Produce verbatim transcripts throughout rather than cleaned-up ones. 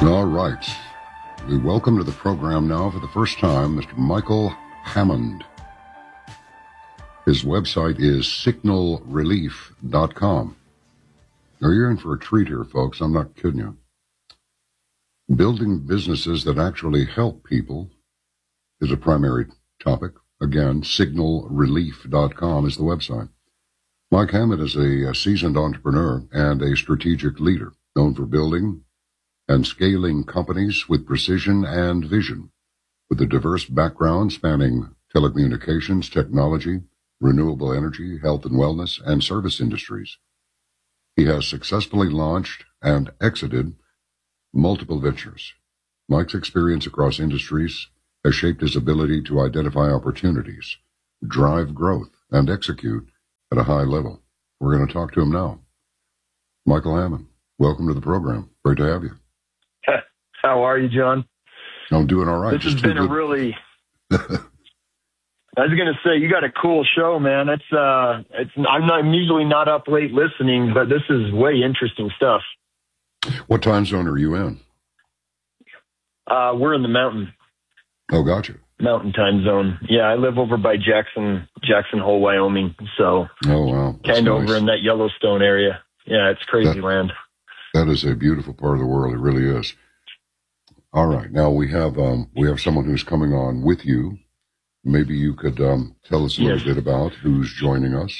All right. We welcome to the program now for the first time Mister Michael Hammond. His website is signal relief dot com. Now, you're in for a treat here, folks. I'm not kidding you. Building businesses that actually help people is a primary topic. Again, signal relief dot com is the website. Mike Hammond is a, a seasoned entrepreneur and a strategic leader known for building and scaling companies with precision and vision, with a diverse background spanning telecommunications, technology, renewable energy, health and wellness, and service industries. He has successfully launched and exited multiple ventures. Mike's experience across industries has shaped his ability to identify opportunities, drive growth, and execute at a high level. We're going to talk to him now. Michael Hammond, welcome to the program. Great to have you. How are you, John? I'm doing all right. This Just has been good. a really... I was going to say, you got a cool show, man. It's, uh, it's, I'm not, I'm usually not up late listening, but this is way interesting stuff. What time zone are you in? Uh, we're in the mountain. Oh, gotcha. Mountain time zone. Yeah, I live over by Jackson, Jackson Hole, Wyoming. So, oh, wow. Kind of nice. over in that Yellowstone area. Yeah, it's crazy that, land. That is a beautiful part of the world. It really is. All right. Now we have, um, we have someone who's coming on with you. Maybe you could um, tell us a little yes. bit about who's joining us.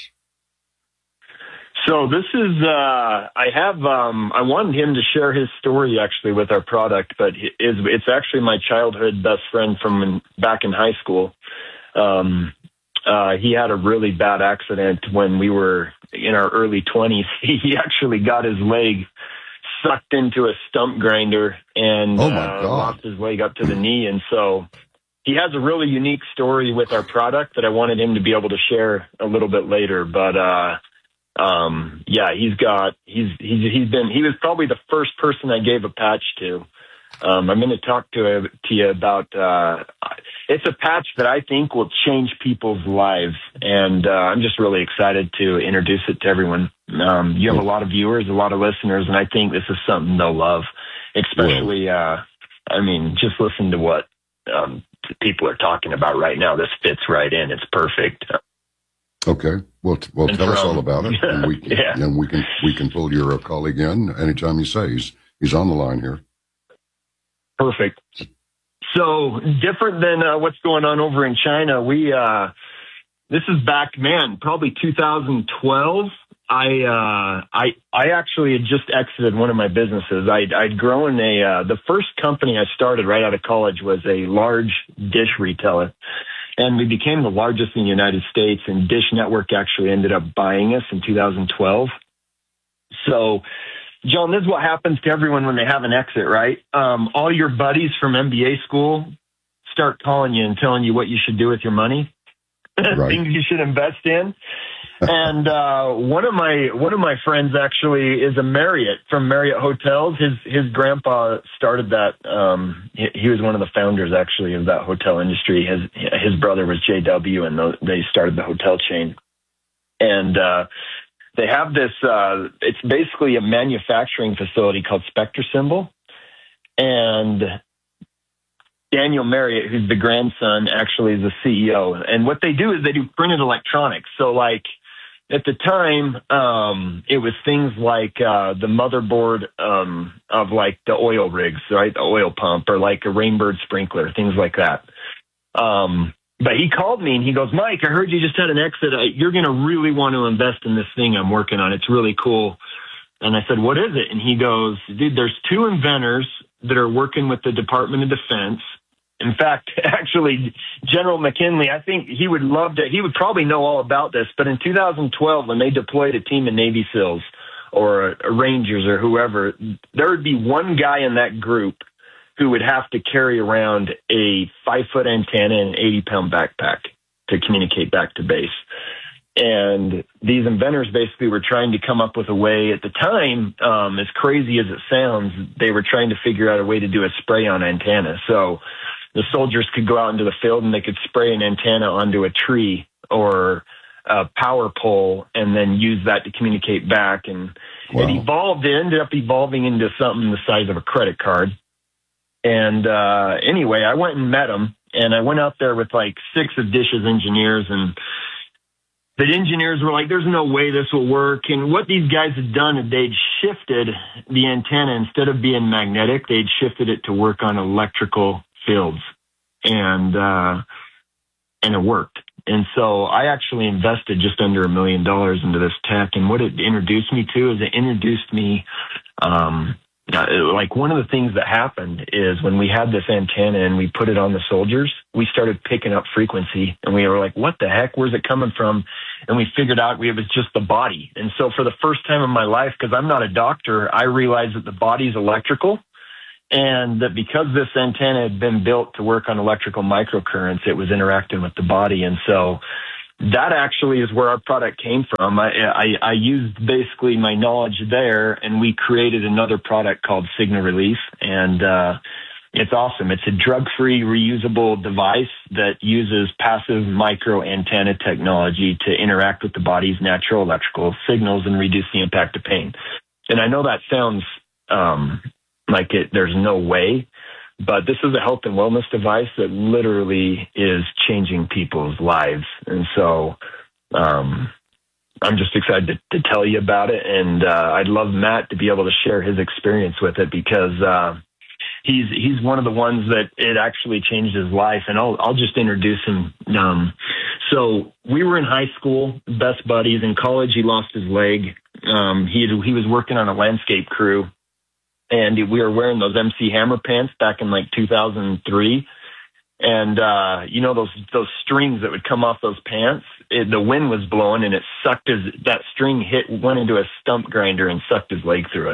So this is, uh, I have, um, I wanted him to share his story actually with our product, but it's, it's actually my childhood best friend from back in high school. Um, uh, he had a really bad accident when we were in our early twenties. He actually got his leg sucked into a stump grinder and oh my uh, God. lost his leg up to the knee. And so he has a really unique story with our product that I wanted him to be able to share a little bit later. But, uh, um, yeah, he's got, he's, he's, he's been, he was probably the first person I gave a patch to. Um, I'm going to talk to, to you about, uh, it's a patch that I think will change people's lives. And, uh, I'm just really excited to introduce it to everyone. Um, you have a lot of viewers, a lot of listeners, and I think this is something they'll love, especially, uh, I mean, just listen to what, um, people are talking about right now. This fits right in. It's perfect. Okay. Well, t- well, and tell from, us all about it, and we yeah. and we can we can pull your uh, colleague in anytime you say he's he's on the line here. Perfect. So different than uh, what's going on over in China. We uh, this is back, man, probably two thousand twelve. I uh, I I actually had just exited one of my businesses. I'd, I'd grown a uh, the first company I started right out of college was a large dish retailer, and we became the largest in the United States. And Dish Network actually ended up buying us in two thousand twelve. So, John, this is what happens to everyone when they have an exit, right? Um, all your buddies from M B A school start calling you and telling you what you should do with your money, right. things you should invest in. And uh, one of my one of my friends actually is a Marriott from Marriott Hotels. His his grandpa started that. Um, he, he was one of the founders actually of that hotel industry. His his brother was J W, and they started the hotel chain. And uh, they have this. Uh, it's basically a manufacturing facility called Spectre Symbol, and Daniel Marriott, who's the grandson, actually is the C E O. And what they do is they do printed electronics. So like. At the time, um, it was things like uh, the motherboard um, of like the oil rigs, right? The oil pump or like a Rainbird sprinkler, things like that. Um, but he called me and he goes, Mike, I heard you just had an exit. You're going to really want to invest in this thing I'm working on. It's really cool. And I said, what is it? And he goes, dude, there's two inventors that are working with the Department of Defense. In fact, actually, General McKinley, I think he would love to, he would probably know all about this, but in two thousand twelve, when they deployed a team of Navy SEALs or Rangers or whoever, there would be one guy in that group who would have to carry around a five-foot antenna and an eighty-pound backpack to communicate back to base. And these inventors basically were trying to come up with a way at the time, um, as crazy as it sounds, they were trying to figure out a way to do a spray-on antenna. So the soldiers could go out into the field and they could spray an antenna onto a tree or a power pole and then use that to communicate back. And wow. It evolved, it ended up evolving into something the size of a credit card. And uh, anyway, I went and met him, and I went out there with like six of Dish's engineers, and the engineers were like, there's no way this will work. And what these guys had done is they'd shifted the antenna. Instead of being magnetic, they'd shifted it to work on electrical fields. And, uh, and it worked. And so I actually invested just under a million dollars into this tech. And what it introduced me to is it introduced me, um, like one of the things that happened is when we had this antenna and we put it on the soldiers, we started picking up frequency, and we were like, what the heck? Where's it coming from? And we figured out it was just the body. And so for the first time in my life, because I'm not a doctor, I realized that the body's electrical, and that because this antenna had been built to work on electrical microcurrents, it was interacting with the body. And so that actually is where our product came from. I, I, I used basically my knowledge there, and we created another product called Signal Relief. And uh, it's awesome. It's a drug-free, reusable device that uses passive micro antenna technology to interact with the body's natural electrical signals and reduce the impact of pain. And I know that sounds um, like it, there's no way, but this is a health and wellness device that literally is changing people's lives. And so um, I'm just excited to, to tell you about it. And uh, I'd love Matt to be able to share his experience with it, because uh, he's he's one of the ones that it actually changed his life. And I'll, I'll just introduce him. Um, so we were in high school, best buddies. In college, he lost his leg. Um, he, had, he was working on a landscape crew. And we were wearing those M C Hammer pants back in like two thousand three. And, uh, you know, those, those strings that would come off those pants, it, the wind was blowing and it sucked his, that string hit, went into a stump grinder and sucked his leg through it.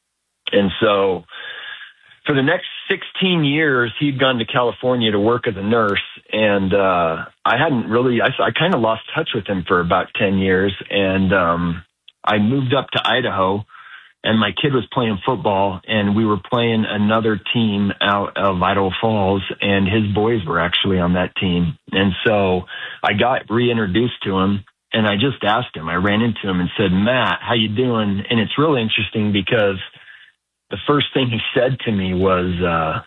And so for the next sixteen years, he'd gone to California to work as a nurse. And, uh, I hadn't really, I, I kind of lost touch with him for about ten years. And, um, I moved up to Idaho. And my kid was playing football, and we were playing another team out of Idaho Falls, and his boys were actually on that team. And so I got reintroduced to him, and I just asked him. I ran into him and said, Matt, how you doing? And it's really interesting because the first thing he said to me was, uh,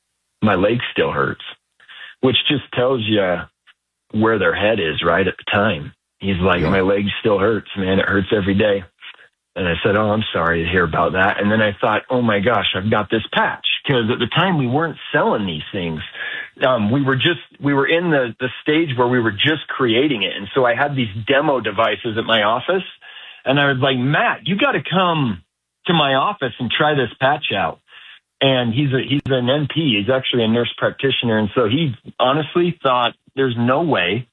my leg still hurts, which just tells you where their head is right at the time. He's like, my leg still hurts, man. It hurts every day. And I said, oh, I'm sorry to hear about that. And then I thought, oh, my gosh, I've got this patch. Because at the time, we weren't selling these things. Um, we were just, we were in the, the stage where we were just creating it. And so I had these demo devices at my office. And I was like, Matt, you got to come to my office and try this patch out. And he's a, he's an N P. He's actually a nurse practitioner. And so he honestly thought there's no way.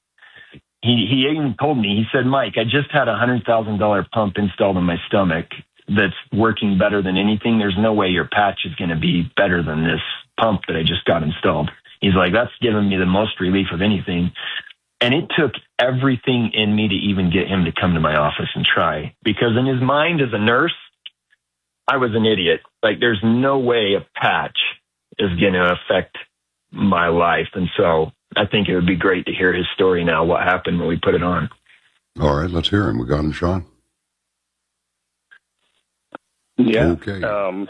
He he even told me, he said, Mike, I just had a one hundred thousand dollars pump installed in my stomach that's working better than anything. There's no way your patch is going to be better than this pump that I just got installed. He's like, that's given me the most relief of anything. And it took everything in me to even get him to come to my office and try. Because in his mind as a nurse, I was an idiot. Like, there's no way a patch is going to affect my life. And so I think it would be great to hear his story now, what happened when we put it on. All right, let's hear him. We got him, Sean? Yeah. Okay. Um,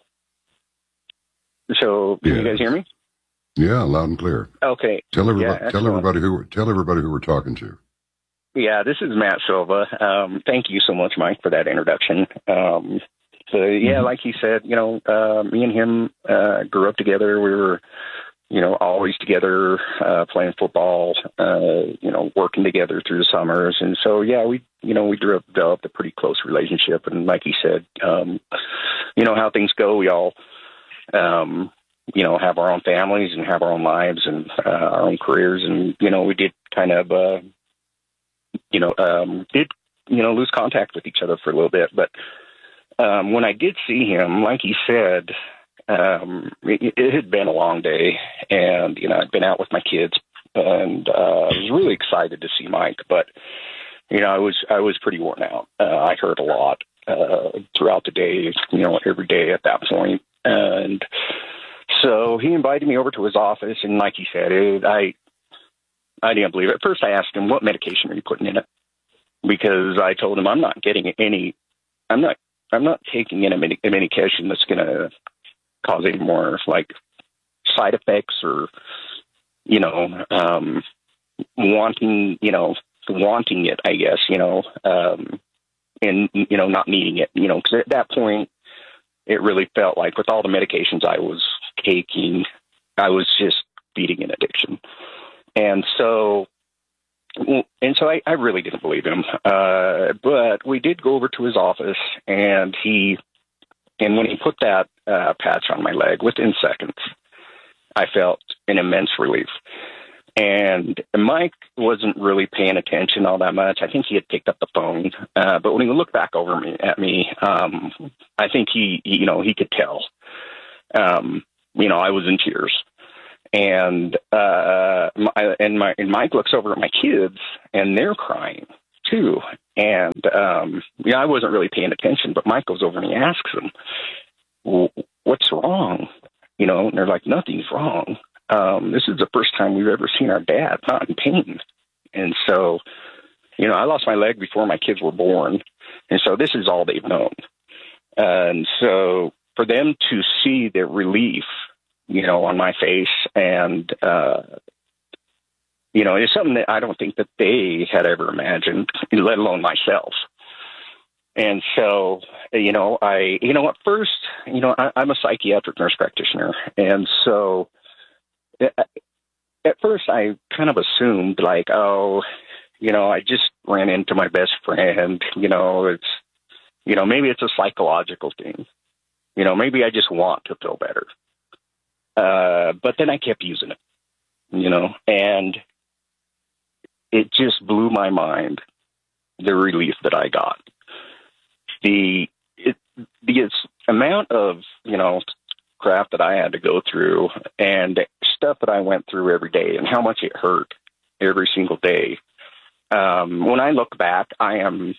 so, can yes. you guys hear me? Yeah, loud and clear. Okay. Tell everybody, yeah, tell everybody who, tell everybody who we're talking to. Yeah, this is Matt Silva. Um, thank you so much, Mike, for that introduction. Um, so, yeah, mm-hmm. like he said, you know, uh, me and him uh, grew up together. We were, you know, always together, uh, playing football, uh, you know, working together through the summers. And so, yeah, we, you know, we developed a pretty close relationship. And like he said, um, you know, how things go, we all, um, you know, have our own families and have our own lives and uh, our own careers. And, you know, we did kind of, uh, you know, um, did, you know, lose contact with each other for a little bit. But um, when I did see him, like he said, Um, it, it had been a long day, and, you know, I'd been out with my kids, and uh, I was really excited to see Mike, but, you know, I was, I was pretty worn out. Uh, I heard a lot uh, throughout the day, you know, every day at that point. And so he invited me over to his office, and like he said, it, I, I didn't believe it. At first I asked him, what medication are you putting in it? Because I told him I'm not getting any, I'm not, I'm not taking in a, medi- a medication that's going to cause any more like side effects or, you know, um, wanting, you know, wanting it, I guess, you know, um, and, you know, not needing it, you know, because at that point, it really felt like with all the medications I was taking, I was just feeding an addiction. And so, and so I, I really didn't believe him. Uh, but we did go over to his office, and he, and when he put that uh, patch on my leg, within seconds, I felt an immense relief. And Mike wasn't really paying attention all that much. I think he had picked up the phone. Uh, but when he looked back over me at me, um, I think he, you know, he could tell. Um, you know, I was in tears. And uh, my, and my and Mike looks over at my kids, and they're crying too. And um, you know, I wasn't really paying attention, but Mike goes over and he asks them, well, "What's wrong?" You know, and they're like, "Nothing's wrong. Um, this is the first time we've ever seen our dad not in pain." And so, you know, I lost my leg before my kids were born, and so this is all they've known. And so, for them to see the relief, you know, on my face, and, uh, you know, it's something that I don't think that they had ever imagined, let alone myself. And so, you know, I, you know, at first, you know, I, I'm a psychiatric nurse practitioner. And so at first I kind of assumed like, oh, you know, I just ran into my best friend, you know, it's, you know, maybe it's a psychological thing, you know, maybe I just want to feel better. Uh, but then I kept using it, you know, and it just blew my mind, the relief that I got. The, it, the amount of, you know, crap that I had to go through and stuff that I went through every day and how much it hurt every single day. Um, when I look back, I am,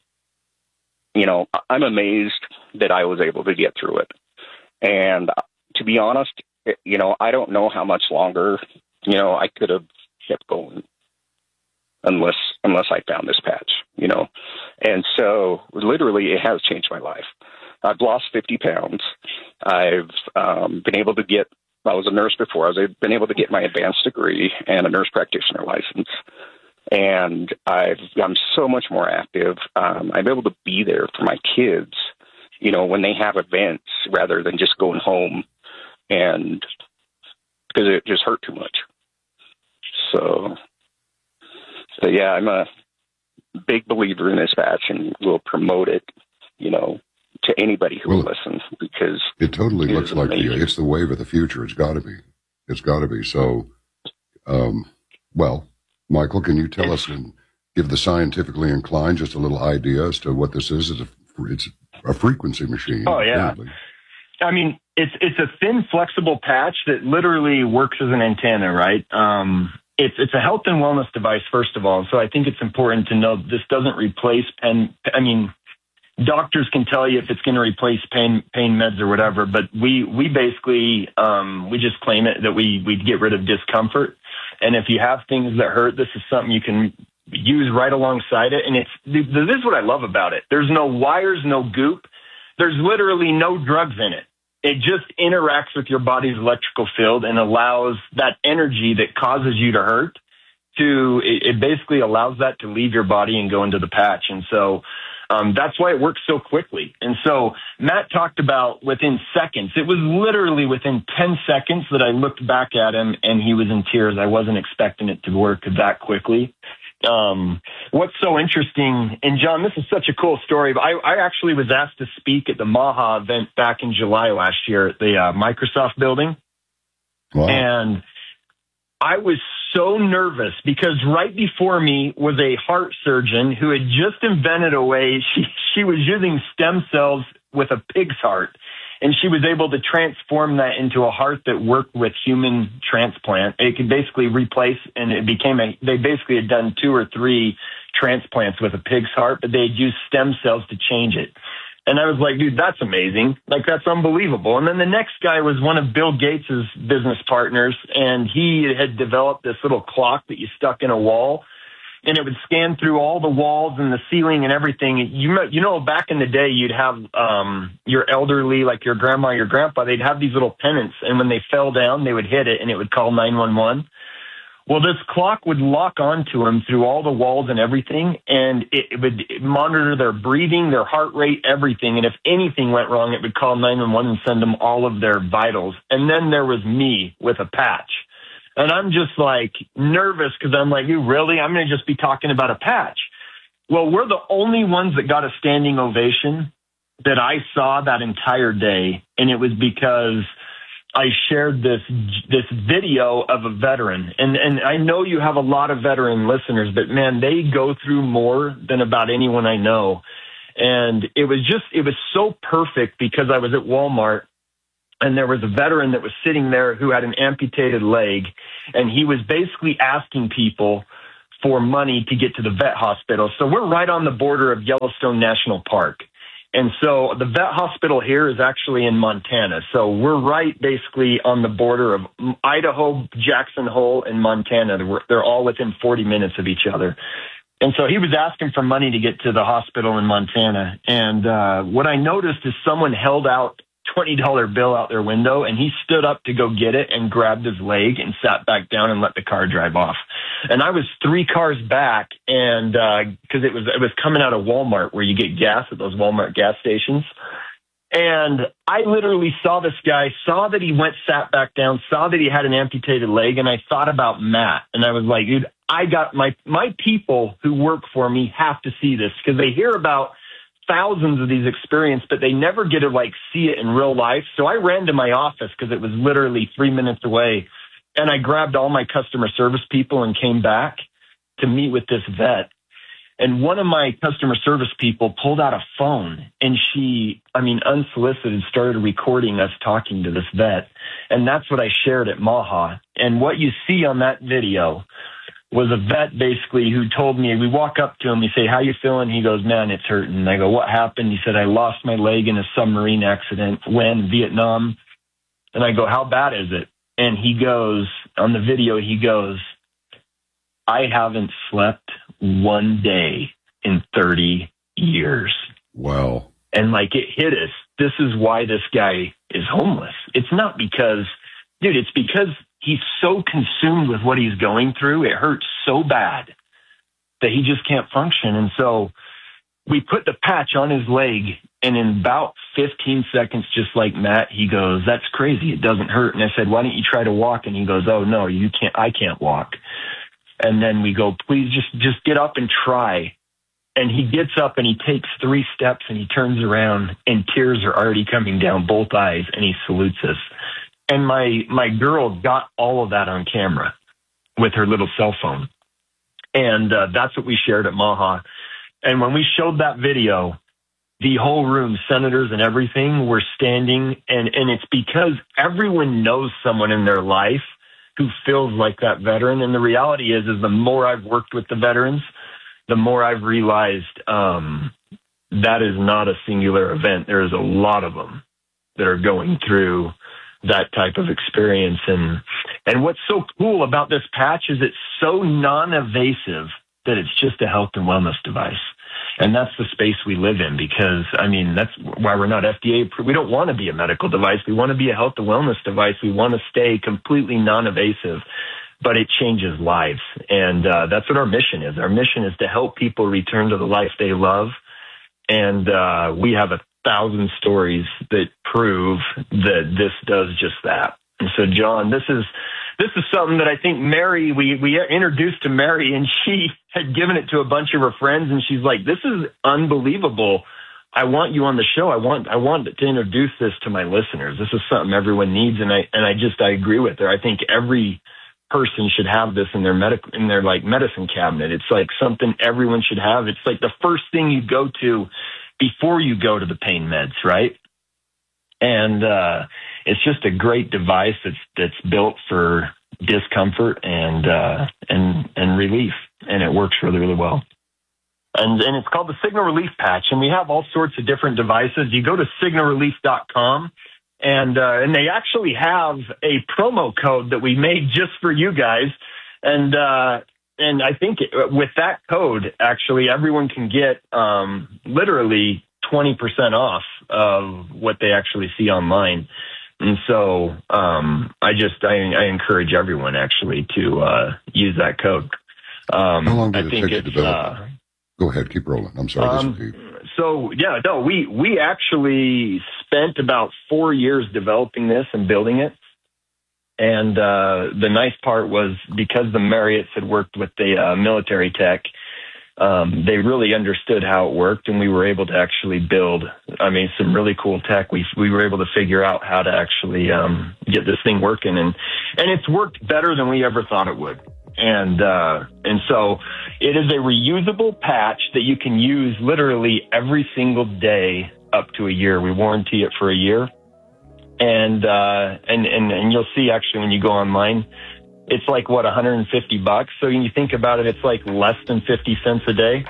you know, I'm amazed that I was able to get through it. And to be honest, you know, I don't know how much longer, you know, I could have kept going unless, unless I found this patch, you know? And so literally it has changed my life. I've lost fifty pounds. I've um, been able to get, I was a nurse before. I've been able to get my advanced degree and a nurse practitioner license. And I've, I'm so much more active. Um, I'm able to be there for my kids, you know, when they have events rather than just going home. And because it just hurt too much. So, so yeah, I'm a big believer in this patch and will promote it, you know, to anybody who well, will listen, because it totally it looks like the, it's the wave of the future. It's got to be. It's got to be. So, um, well, Michael, can you tell us and give the scientifically inclined just a little idea as to what this is? It's a, it's a frequency machine. Oh, yeah. Apparently. I mean, it's it's a thin, flexible patch that literally works as an antenna, right? Um, it's it's a health and wellness device, first of all. So I think it's important to know this doesn't replace pen. I mean, doctors can tell you if it's going to replace pain pain meds or whatever, but we we basically um, we just claim it that we we get rid of discomfort. And if you have things that hurt, this is something you can use right alongside it. And it's this is what I love about it. There's no wires, no goop. There's literally no drugs in it. It just interacts with your body's electrical field and allows that energy that causes you to hurt to, it, it basically allows that to leave your body and go into the patch. And so um, that's why it works so quickly. And so Matt talked about within seconds. It was literally within ten seconds that I looked back at him and he was in tears. I wasn't expecting it to work that quickly. Um, what's so interesting, and John, this is such a cool story, but I, I actually was asked to speak at the Maha event back in July last year at the uh, Microsoft building. Wow. And I was so nervous because right before me was a heart surgeon who had just invented a way. She, she was using stem cells with a pig's heart. And she was able to transform that into a heart that worked with human transplant. It could basically replace, and it became a, they basically had done two or three transplants with a pig's heart, but they had used stem cells to change it. And I was like, dude, that's amazing. Like, that's unbelievable. And then the next guy was one of Bill Gates' business partners, and he had developed this little clock that you stuck in a wall. and it would scan through all the walls and the ceiling and everything. You know, you know, back in the day, you'd have um, your elderly, like your grandma, your grandpa, they'd have these little pennants, and when they fell down, they would hit it, and it would call nine one one. Well, this clock would lock onto them through all the walls and everything, and it would monitor their breathing, their heart rate, everything. And if anything went wrong, it would call nine one one and send them all of their vitals. And then there was me with a patch. And I'm just like nervous because I'm like, you really? I'm going to just be talking about a patch. Well, we're the only ones that got a standing ovation that I saw that entire day. And it was because I shared this this video of a veteran. And, and I know you have a lot of veteran listeners, but, man, they go through more than about anyone I know. And it was just, it was so perfect because I was at Walmart, and there was a veteran that was sitting there who had an amputated leg, and he was basically asking people for money to get to the vet hospital. So we're right on the border of Yellowstone National Park. And so the vet hospital here is actually in Montana. So we're right basically on the border of Idaho, Jackson Hole, and Montana. They're all within forty minutes of each other. And so he was asking for money to get to the hospital in Montana. And uh, what I noticed is someone held out twenty dollar bill out their window, and he stood up to go get it and grabbed his leg and sat back down and let the car drive off. And I was three cars back, and because uh, it was it was coming out of Walmart where you get gas at those Walmart gas stations. And I literally saw this guy, saw that he went, sat back down, saw that he had an amputated leg, and I thought about Matt. And I was like, dude, I got my my people who work for me have to see this because they hear about thousands of these experiences, but they never get to like see it in real life. So I ran to my office because it was literally three minutes away, and I grabbed all my customer service people and came back to meet with this vet. And one of my customer service people pulled out a phone, and she, I mean, unsolicited, started recording us talking to this vet. And that's what I shared at Maha. And what you see on that video was a vet basically who told me, we walk up to him, we say, how you feeling? He goes, man, it's hurting. And I go, what happened? He said, I lost my leg in a submarine accident when Vietnam. And I go, how bad is it? And he goes, on the video, he goes, I haven't slept one day in thirty years. Wow. And like it hit us. This is why this guy is homeless. It's not because, dude, it's because he's so consumed with what he's going through. It hurts so bad that he just can't function. And so we put the patch on his leg, and in about fifteen seconds, just like Matt, he goes, that's crazy. It doesn't hurt. And I said, why don't you try to walk? And he goes, oh, no, you can't. I can't walk. And then we go, please just, just get up and try. And he gets up and he takes three steps and he turns around, and tears are already coming down both eyes, and he salutes us. And my, my girl got all of that on camera with her little cell phone. And uh, that's what we shared at Maha. And when we showed that video, the whole room, senators and everything, were standing. And, and it's because everyone knows someone in their life who feels like that veteran. And the reality is, is the more I've worked with the veterans, the more I've realized um, that is not a singular event. There's a lot of them that are going through that type of experience. And, and what's so cool about this patch is it's so non-invasive that it's just a health and wellness device. And that's the space we live in, because, I mean, that's why we're not F D A approved. We don't want to be a medical device. We want to be a health and wellness device. We want to stay completely non-invasive, but it changes lives. And uh, that's what our mission is. Our mission is to help people return to the life they love. And uh, we have a thousand stories that prove that this does just that. And so, John, this is this is something that I think Mary, we, we introduced to Mary, and she had given it to a bunch of her friends, and she's like, this is unbelievable. I want you on the show. I want I want to introduce this to my listeners. This is something everyone needs, and I and I just I agree with her. I think every person should have this in their medical in their like medicine cabinet. It's like something everyone should have. It's like the first thing you go to before you go to the pain meds, right? And uh, it's just a great device that's that's built for discomfort and uh, and and relief, and it works really really well. And and it's called the Signal Relief Patch, and we have all sorts of different devices. You go to signal relief dot com, and uh, and they actually have a promo code that we made just for you guys. And uh, and I think with that code, actually, everyone can get um, literally twenty percent off of what they actually see online. And so um, I just I, I encourage everyone actually to uh, use that code. Um, How long did I it think take to it's, develop? Uh, Go ahead, keep rolling. I'm sorry. um, this is so yeah, no, we we actually spent about four years developing this and building it. And uh, the nice part was because the Marriotts had worked with the uh, military tech, um, they really understood how it worked, and we were able to actually build, I mean, some really cool tech. We we were able to figure out how to actually um, get this thing working, and and it's worked better than we ever thought it would. And uh, and so it is a reusable patch that you can use literally every single day up to a year. We warranty it for a year. And, uh, and, and, and you'll see actually when you go online, it's like what, one hundred fifty bucks. So when you think about it, it's like less than fifty cents a day.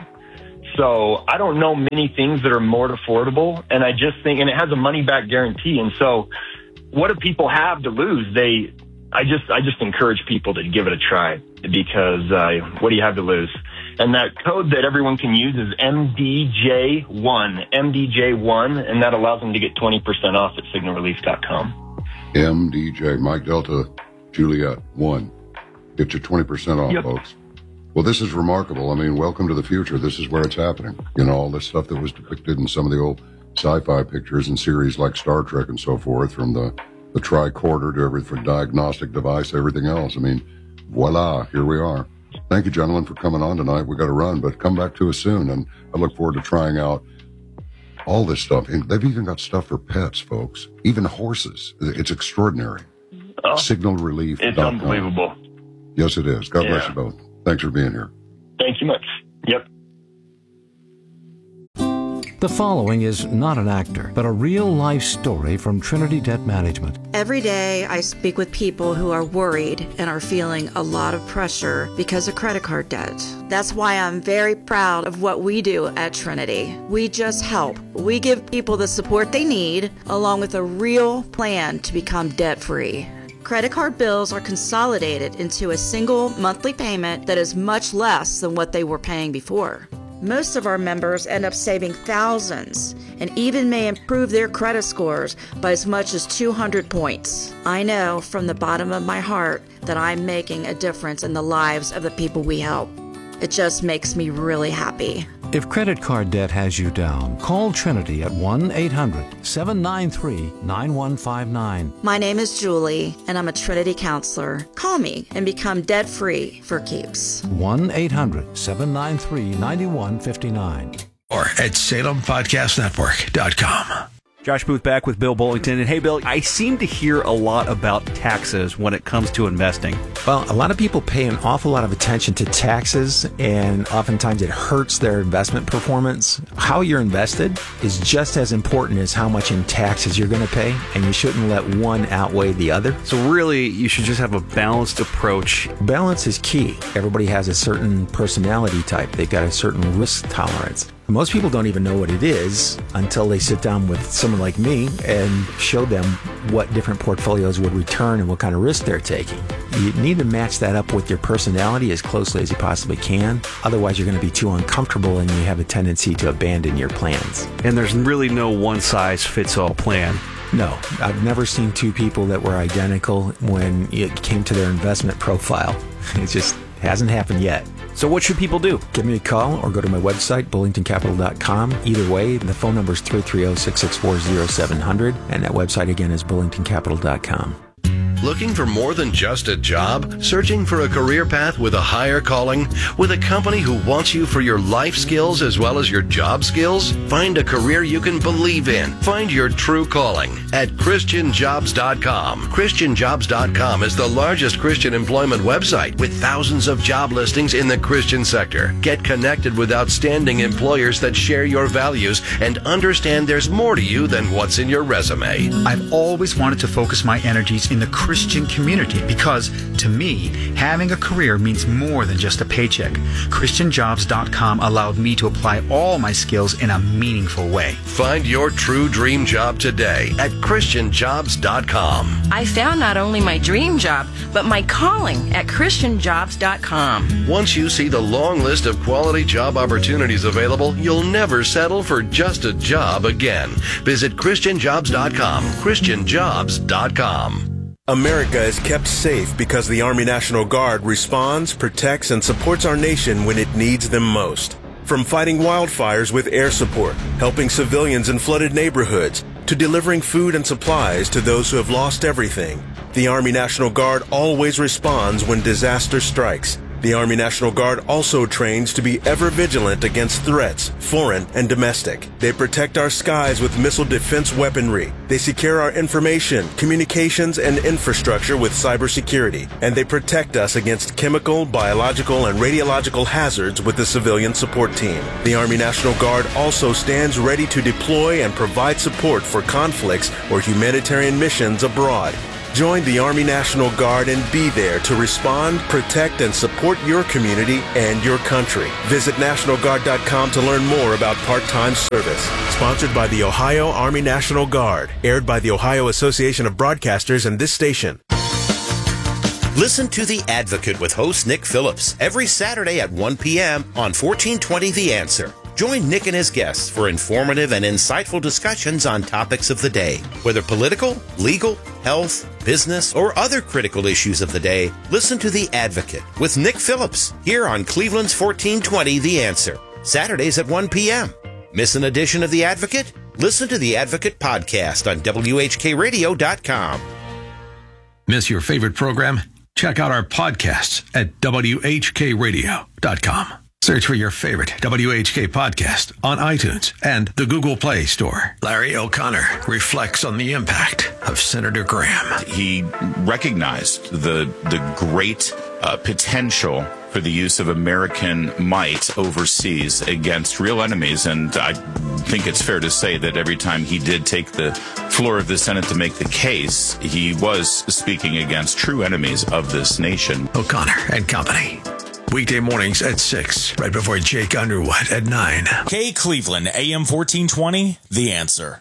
So I don't know many things that are more affordable. And I just think, and it has a money back guarantee. And so what do people have to lose? They, I just, I just encourage people to give it a try because, uh, what do you have to lose? And that code that everyone can use is M D J one, M D J one, and that allows them to get twenty percent off at signal relief dot com. M D J, Mike Delta, Juliet, one. Get you twenty percent off, yep. folks. Well, this is remarkable. I mean, welcome to the future. This is where it's happening. You know, all this stuff that was depicted in some of the old sci-fi pictures and series like Star Trek and so forth, from the, the tricorder to everything, from diagnostic device to everything else. I mean, voila, here we are. Thank you, gentlemen, for coming on tonight. We got to run, but come back to us soon, and I look forward to trying out all this stuff. And they've even got stuff for pets, folks, even horses. It's extraordinary. Oh, signal relief dot com. It's unbelievable. Yes, it is. God yeah. bless you both. Thanks for being here. Thank you much. Yep. The following is not an actor, but a real-life story from Trinity Debt Management. Every day, I speak with people who are worried and are feeling a lot of pressure because of credit card debt. That's why I'm very proud of what we do at Trinity. We just help. We give people the support they need, along with a real plan to become debt-free. Credit card bills are consolidated into a single monthly payment that is much less than what they were paying before. Most of our members end up saving thousands and even may improve their credit scores by as much as two hundred points. I know from the bottom of my heart that I'm making a difference in the lives of the people we help. It just makes me really happy. If credit card debt has you down, call Trinity at one eight hundred seven nine three nine one five nine. My name is Julie, and I'm a Trinity counselor. Call me and become debt-free for keeps. one eight hundred seven nine three nine one five nine. Or at Salem Podcast Network dot com. Josh Booth back with Bill Bullington. And hey, Bill, I seem to hear a lot about taxes when it comes to investing. Well, a lot of people pay an awful lot of attention to taxes, and oftentimes it hurts their investment performance. How you're invested is just as important as how much in taxes you're going to pay, and you shouldn't let one outweigh the other. So really, you should just have a balanced approach. Balance is key. Everybody has a certain personality type. They've got a certain risk tolerance. Most people don't even know what it is until they sit down with someone like me and show them what different portfolios would return and what kind of risk they're taking. You need to match that up with your personality as closely as you possibly can. Otherwise, you're going to be too uncomfortable and you have a tendency to abandon your plans. And there's really no one-size-fits-all plan. No, I've never seen two people that were identical when it came to their investment profile. It just hasn't happened yet. So what should people do? Give me a call or go to my website, bullington capital dot com. Either way, the phone number is three three zero, six six four, zero seven zero zero, and that website again is bullington capital dot com. Looking for more than just a job? Searching for a career path with a higher calling? With a company who wants you for your life skills as well as your job skills? Find a career you can believe in. Find your true calling at christian jobs dot com. christian jobs dot com is the largest Christian employment website with thousands of job listings in the Christian sector. Get connected with outstanding employers that share your values and understand there's more to you than what's in your resume. I've always wanted to focus my energies in the Christian Christian community because, to me, having a career means more than just a paycheck. Christian Jobs dot com allowed me to apply all my skills in a meaningful way. Find your true dream job today at Christian Jobs dot com. I found not only my dream job, but my calling at Christian Jobs dot com. Once you see the long list of quality job opportunities available, you'll never settle for just a job again. Visit Christian Jobs dot com. Christian Jobs dot com. America is kept safe because the Army National Guard responds, protects, and supports our nation when it needs them most. From fighting wildfires with air support, helping civilians in flooded neighborhoods, to delivering food and supplies to those who have lost everything, the Army National Guard always responds when disaster strikes. The Army National Guard also trains to be ever vigilant against threats, foreign and domestic. They protect our skies with missile defense weaponry. They secure our information, communications, and infrastructure with cybersecurity. And they protect us against chemical, biological, and radiological hazards with the civilian support team. The Army National Guard also stands ready to deploy and provide support for conflicts or humanitarian missions abroad. Join the Army National Guard and be there to respond, protect, and support your community and your country. Visit National Guard dot com to learn more about part-time service. Sponsored by the Ohio Army National Guard. Aired by the Ohio Association of Broadcasters and this station. Listen to The Advocate with host Nick Phillips every Saturday at one p.m. on fourteen twenty The Answer. Join Nick and his guests for informative and insightful discussions on topics of the day. Whether political, legal, health, business, or other critical issues of the day, listen to The Advocate with Nick Phillips here on Cleveland's fourteen twenty The Answer, Saturdays at one p.m. Miss an edition of The Advocate? Listen to The Advocate podcast on W H K radio dot com. Miss your favorite program? Check out our podcasts at W H K radio dot com. Search for your favorite W H K podcast on iTunes and the Google Play Store. Larry O'Connor reflects on the impact of Senator Graham. He recognized the the great uh, potential for the use of American might overseas against real enemies, and I think it's fair to say that every time he did take the floor of the Senate to make the case, he was speaking against true enemies of this nation. O'Connor and Company. Weekday mornings at six, right before Jake Underwood at nine. K Cleveland, A M fourteen twenty, The Answer.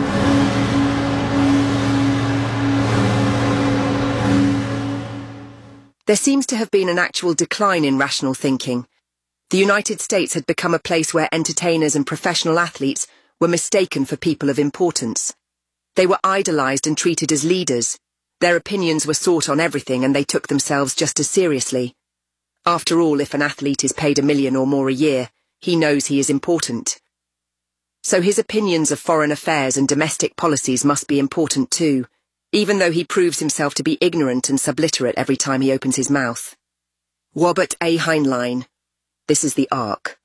There seems to have been an actual decline in rational thinking. The United States had become a place where entertainers and professional athletes were mistaken for people of importance. They were idolized and treated as leaders. Their opinions were sought on everything, and they took themselves just as seriously. After all, if an athlete is paid a million or more a year, he knows he is important. So his opinions of foreign affairs and domestic policies must be important too, even though he proves himself to be ignorant and subliterate every time he opens his mouth. Robert A. Heinlein. This is the Ark.